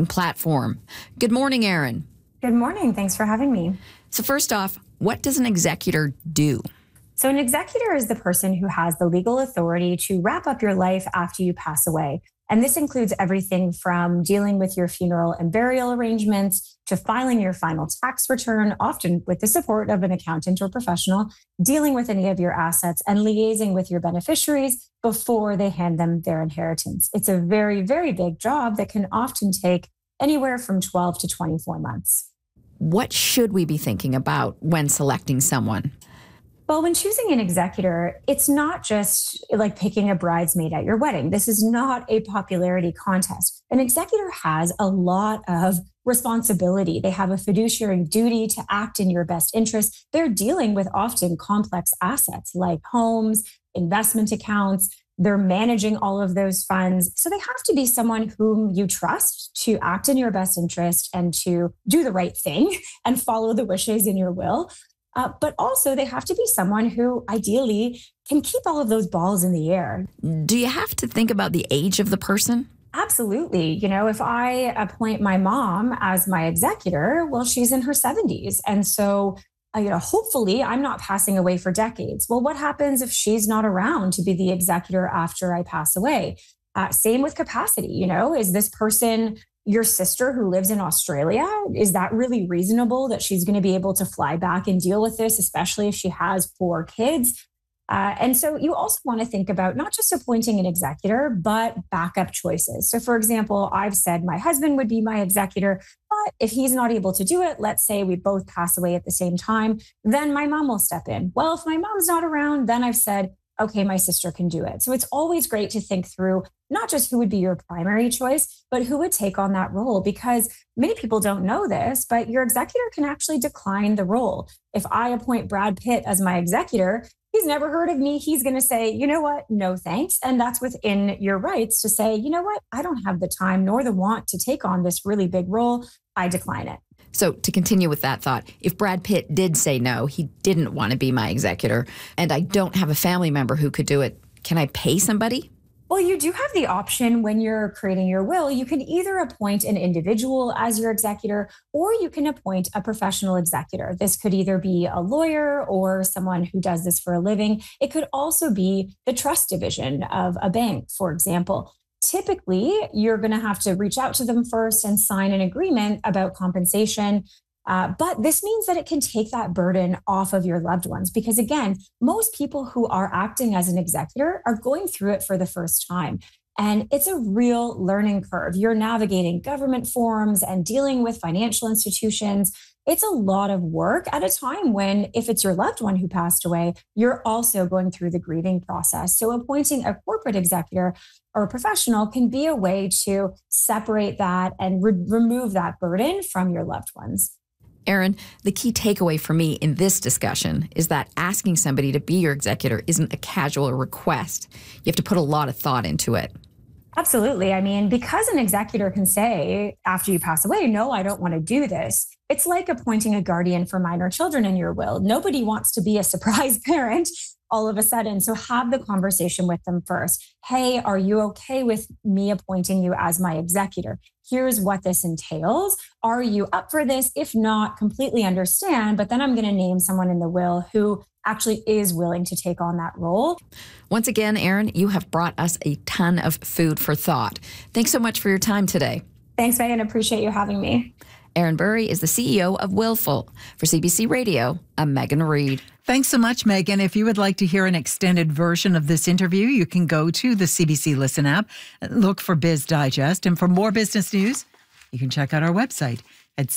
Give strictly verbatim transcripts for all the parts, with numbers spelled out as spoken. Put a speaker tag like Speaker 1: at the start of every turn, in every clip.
Speaker 1: selecting platform. Good morning, Erin.
Speaker 2: Good morning. Thanks for having me.
Speaker 1: So first off, what does an executor do?
Speaker 2: So an executor is the person who has the legal authority to wrap up your life after you pass away. And this includes everything from dealing with your funeral and burial arrangements to filing your final tax return, often with the support of an accountant or professional, dealing with any of your assets and liaising with your beneficiaries before they hand them their inheritance. It's a very, very big job that can often take anywhere from twelve to twenty-four months.
Speaker 1: What should we be thinking about when selecting someone?
Speaker 2: Well, when choosing an executor, it's not just like picking a bridesmaid at your wedding. This is not a popularity contest. An executor has a lot of responsibility. They have a fiduciary duty to act in your best interest. They're dealing with often complex assets like homes, investment accounts. They're managing all of those funds. So they have to be someone whom you trust to act in your best interest and to do the right thing and follow the wishes in your will. Uh, but also they have to be someone who ideally can keep all of those balls in the air.
Speaker 1: Do you have to think about the age of the person?
Speaker 2: Absolutely. You know, if I appoint my mom as my executor, well, she's in her seventies. And so, uh, you know, hopefully I'm not passing away for decades. Well, what happens if she's not around to be the executor after I pass away? Uh, same with capacity. You know, is this person your sister who lives in Australia? Is that really reasonable that she's going to be able to fly back and deal with this, especially if she has four kids? Uh, and so you also want to think about not just appointing an executor, but backup choices. So for example, I've said my husband would be my executor, but if he's not able to do it, let's say we both pass away at the same time, then my mom will step in. Well, if my mom's not around, then I've said, okay, my sister can do it. So it's always great to think through not just who would be your primary choice, but who would take on that role, because many people don't know this, but your executor can actually decline the role. If I appoint Brad Pitt as my executor, he's never heard of me. He's going to say, you know what? No, thanks. And that's within your rights to say, you know what? I don't have the time nor the want to take on this really big role. I decline it.
Speaker 1: So to continue with that thought, if Brad Pitt did say no, he didn't want to be my executor, and I don't have a family member who could do it, can I pay somebody?
Speaker 2: Well, you do have the option when you're creating your will. You can either appoint an individual as your executor, or you can appoint a professional executor. This could either be a lawyer or someone who does this for a living. It could also be the trust division of a bank, for example. Typically, you're going to have to reach out to them first and sign an agreement about compensation. Uh, but this means that it can take that burden off of your loved ones, because again, most people who are acting as an executor are going through it for the first time. And it's a real learning curve. You're navigating government forms and dealing with financial institutions. It's a lot of work at a time when, if it's your loved one who passed away, you're also going through the grieving process. So appointing a corporate executor or a professional can be a way to separate that and re- remove that burden from your loved ones.
Speaker 1: Erin, the key takeaway for me in this discussion is that asking somebody to be your executor isn't a casual request. You have to put a lot of thought into it.
Speaker 2: Absolutely. I mean, because an executor can say after you pass away, no, I don't want to do this. It's like appointing a guardian for minor children in your will. Nobody wants to be a surprise parent all of a sudden. So have the conversation with them first. Hey, are you okay with me appointing you as my executor? Here's what this entails. Are you up for this? If not, completely understand. But then I'm going to name someone in the will who actually is willing to take on that role.
Speaker 1: Once again, Erin, you have brought us a ton of food for thought. Thanks so much for your time today.
Speaker 2: Thanks, Megan. Appreciate you having me.
Speaker 1: Erin Burry is the C E O of Willful. For C B C Radio, I'm Megan Reed.
Speaker 3: Thanks so much, Megan. If you would like to hear an extended version of this interview, you can go to the C B C Listen app, look for Biz Digest. And for more business news, you can check out our website at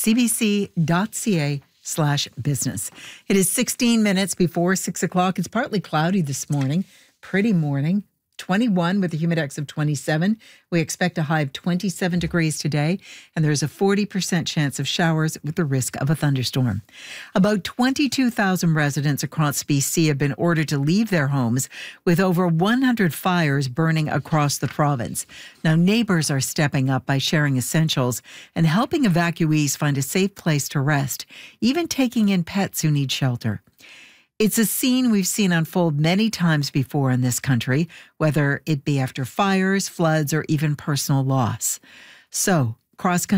Speaker 3: cbc.ca slash business. It is sixteen minutes before six o'clock. It's partly cloudy this morning. Pretty morning. twenty-one with a humidex of twenty-seven. We expect a high of twenty-seven degrees today, and there's a forty percent chance of showers with the risk of a thunderstorm. About twenty-two thousand residents across B C have been ordered to leave their homes, with over one hundred fires burning across the province. Now, neighbors are stepping up by sharing essentials and helping evacuees find a safe place to rest, even taking in pets who need shelter. It's a scene we've seen unfold many times before in this country, whether it be after fires, floods, or even personal loss. So, cross